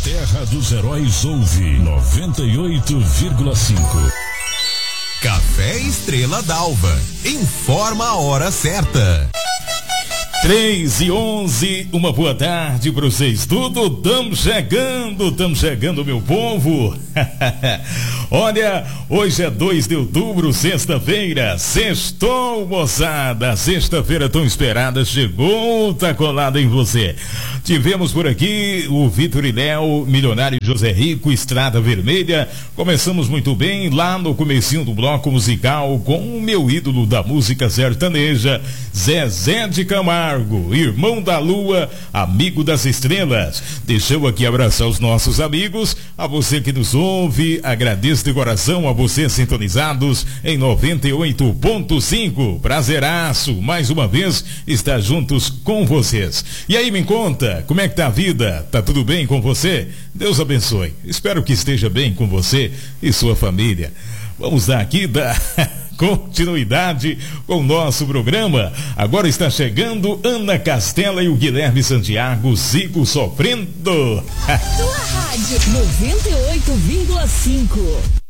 Terra dos Heróis ouve 98,5. Café Estrela d'Alva. Informa a hora certa. 3:11, uma boa tarde para vocês tudo, estamos chegando meu povo. Olha, hoje é 2 de outubro, sexta-feira, sextou moçada, sexta-feira tão esperada, chegou, tá colada em você. Tivemos por aqui o Vitor e Léo, Milionário José Rico, Estrada Vermelha. Começamos muito bem lá no comecinho do bloco musical com o meu ídolo da música sertaneja, Zezé de Camargo, irmão da lua, amigo das estrelas. Deixa eu aqui abraçar os nossos amigos, a você que nos ouve, agradeço de coração a vocês sintonizados em 98.5. Prazeraço, mais uma vez, estar juntos com vocês. E aí, me conta, como é que tá a vida? Tá tudo bem com você? Deus abençoe. Espero que esteja bem com você e sua família. Vamos dar aqui continuidade com o nosso programa. Agora está chegando Ana Castela e o Guilherme Santiago. Sigo sofrendo. Sua rádio 98,5.